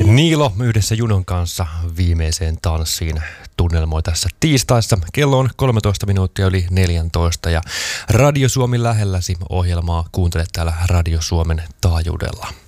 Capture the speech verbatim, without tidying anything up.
Niilo yhdessä Junon kanssa viimeiseen tanssiin tunnelmoi tässä tiistaissa. Kello on kolmetoista minuuttia yli neljätoista ja Radio Suomi lähelläsi ohjelmaa kuuntelet täällä Radio Suomen taajuudella.